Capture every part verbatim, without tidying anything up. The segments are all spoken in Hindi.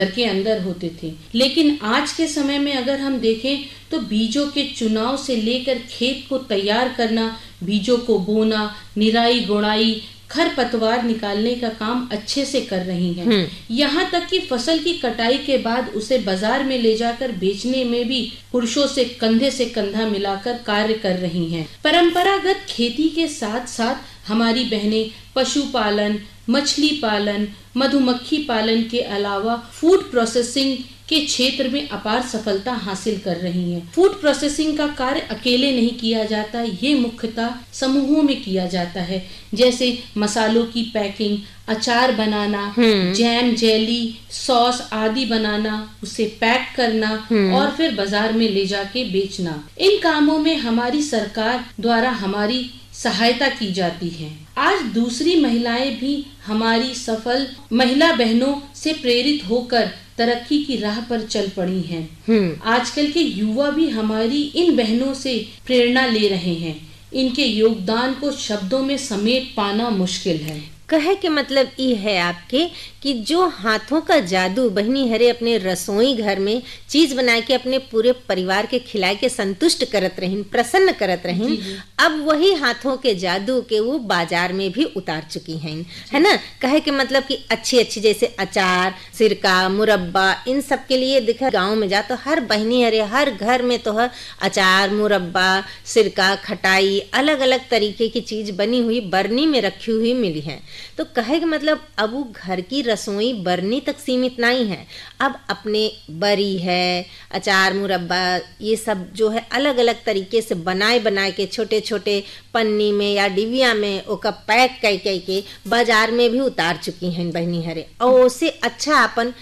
घर के अंदर होते थे। लेकिन आज के समय में अगर हम देखें तो बीजों के चुनाव से लेकर खेत को तैयार करना, बीजों को बोना, निराई गुड़ाई, खरपतवार निकालने का काम अच्छे से कर रही हैं। यहाँ तक कि फसल की कटाई के बाद उसे बाजार में ले जाकर बेचने में भी पुरुषों से कंधे से कंधा मिलाकर कार्य कर रही हैं। परंपरागत खेती के साथ साथ हमारी बहनें पशुपालन, मछली पालन, मधुमक्खी पालन के अलावा फूड प्रोसेसिंग के क्षेत्र में अपार सफलता हासिल कर रही हैं। फूड प्रोसेसिंग का कार्य अकेले नहीं किया जाता, ये मुख्यतः समूहों में किया जाता है। जैसे मसालों की पैकिंग, अचार बनाना, जैम, जेली, सॉस आदि बनाना, उसे पैक करना और फिर बाजार में ले जाके बेचना। इन कामों में हमारी सरकार द्वारा हमारी सहायता की जाती है। आज दूसरी महिलाएं भी हमारी सफल महिला बहनों से प्रेरित होकर तरक्की की राह पर चल पड़ी हैं। आजकल के युवा भी हमारी इन बहनों से प्रेरणा ले रहे हैं। इनके योगदान को शब्दों में समेट पाना मुश्किल है। कहे के मतलब ये है आपके कि जो हाथों का जादू बहनी हरे अपने रसोई घर में चीज बना के अपने पूरे परिवार के खिलाए के संतुष्ट करत रहीन, प्रसन्न करत रहीन, अब वही हाथों के जादू के वो बाजार में भी उतार चुकी हैं, है ना। कहे के मतलब कि अच्छी अच्छी जैसे अचार, सिरका, मुरब्बा, इन सब के लिए दिखा गाँव में जा तो हर बहनी हरे हर घर में तो अचार, मुरब्बा, सिरका, खटाई, अलग अलग तरीके की चीज बनी हुई बरनी में रखी हुई मिली है। तो कहे कि मतलब अब वो घर की रसोई बरनी तक सीमित नहीं है, अब अपने बरी है, अचार, मुरब्बा, ये सब जो है अलग अलग तरीके से बनाए बनाए के छोटे छोटे पन्नी में या डिबिया में ओका पैक कर कर के बाजार में भी उतार चुकी हैं बहनी हरे। और उससे अच्छा अपन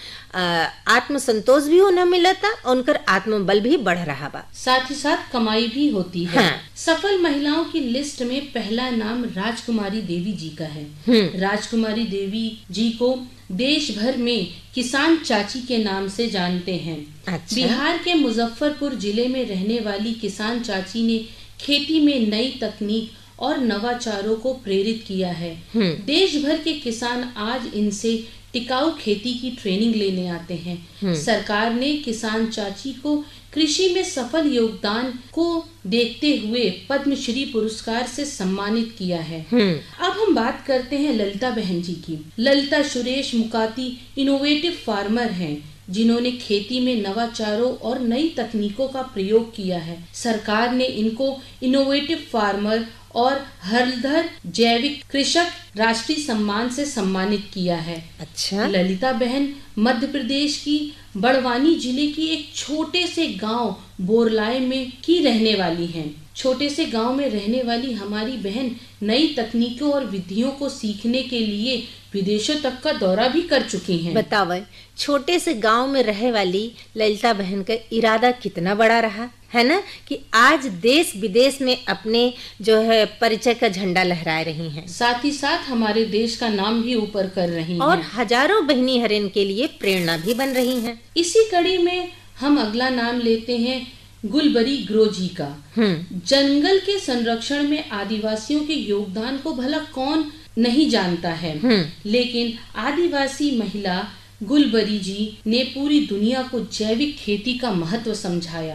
आत्मसंतोष भी होना मिला था और उनकर आत्मबल भी बढ़ रहा बा, साथ ही साथ कमाई भी होती है। हाँ। सफल महिलाओं की लिस्ट में पहला नाम राजकुमारी देवी जी का है। राजकुमारी देवी जी को देश भर में किसान चाची के नाम से जानते हैं। अच्छा। बिहार के मुजफ्फरपुर जिले में रहने वाली किसान चाची ने खेती में नई तकनीक और नवाचारों को प्रेरित किया है। देश भर के किसान आज इनसे टिकाऊ खेती की ट्रेनिंग लेने आते हैं। सरकार ने किसान चाची को कृषि में सफल योगदान को देखते हुए पद्मश्री पुरस्कार से सम्मानित किया है। अब हम बात करते हैं ललिता बहन जी की। ललिता सुरेश मुकाती इनोवेटिव फार्मर हैं, जिन्होंने खेती में नवाचारों और नई तकनीकों का प्रयोग किया है। सरकार ने इनको इनोवेटिव फार्मर और हरधर जैविक कृषक राष्ट्रीय सम्मान से सम्मानित किया है। अच्छा। ललिता बहन मध्य प्रदेश की बड़वानी जिले की एक छोटे से गांव बोरलाए में की रहने वाली हैं। छोटे से गांव में रहने वाली हमारी बहन नई तकनीकों और विधियों को सीखने के लिए विदेशों तक का दौरा भी कर चुकी हैं। बताओ, छोटे से गांव में रहे वाली ललिता बहन का इरादा कितना बड़ा रहा है ना, कि आज देश विदेश में अपने जो है परिचय का झंडा लहरा रही हैं, साथ ही साथ हमारे देश का नाम भी ऊपर कर रही हैं और हजारों बहनी हरेन के लिए प्रेरणा भी बन रही हैं। इसी कड़ी में हम अगला नाम लेते हैं गुलबरी ग्रो जी का। जंगल के संरक्षण में आदिवासियों के योगदान को भला कौन नहीं जानता है, लेकिन आदिवासी महिला गुलबरी जी ने पूरी दुनिया को जैविक खेती का महत्व समझाया।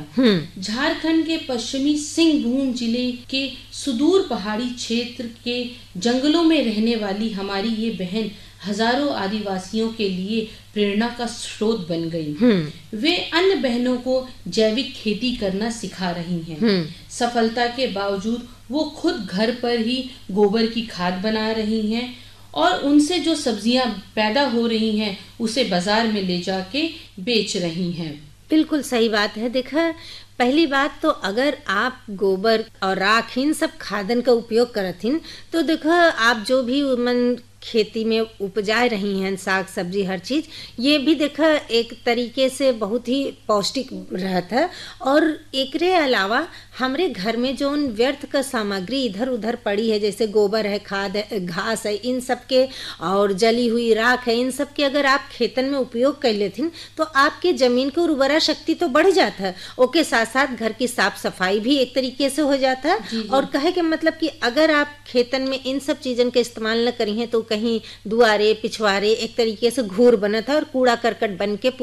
झारखंड के पश्चिमी सिंहभूम जिले के सुदूर पहाड़ी क्षेत्र के जंगलों में रहने वाली हमारी ये बहन हजारों आदिवासियों के लिए प्रेरणा का स्रोत बन गई। वे अन्य बहनों को जैविक खेती करना सिखा रही हैं। सफलता के बावजूद वो खुद घर पर ही गोबर की खाद बना रही हैं और उनसे जो सब्जियां पैदा हो रही हैं उसे बाजार में ले जाके बेच रही हैं। बिल्कुल सही बात है। देखा, पहली बात तो अगर आप गोबर और राख इन सब खादन का उपयोग करथिन तो देखो आप जो भी मन खेती में उपजाए रही हैं साग सब्जी हर चीज, ये भी देखा एक तरीके से बहुत ही पौष्टिक रहता है। और एकरे अलावा हमरे घर में जो व्यर्थ का सामग्री इधर उधर पड़ी है, जैसे गोबर है, खाद है, घास है, इन सब के और जली हुई राख है, इन सब के अगर आप खेतन में उपयोग कर लेथिन तो आपके जमीन की उर्वरा शक्ति तो बढ़ जाता है, ओके साथ साथ घर की साफ सफाई भी एक तरीके से हो जाता है। और कहे के मतलब कि अगर आप खेतन में इन सब चीजन का इस्तेमाल न करी हैं तो कहीं दुआरे पिछवारे एक तरीके से घूर बना था और कूड़ा करकट बन के